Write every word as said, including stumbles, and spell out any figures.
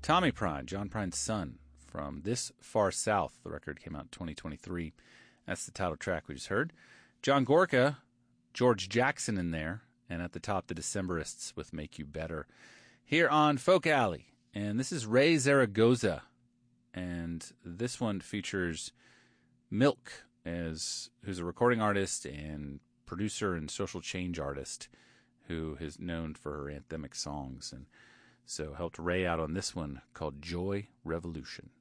Tommy Prine, John Prine's son, from This Far South. The record came out in twenty twenty-three. That's the title track we just heard. John Gorka, George Jackson in there, and at the top, the Decemberists with Make You Better. Here on Folk Alley, and this is Ray Zaragoza, and this one features Milk, as who's a recording artist and producer and social change artist who is known for her anthemic songs, and so helped Ray out on this one called Joy Revolution.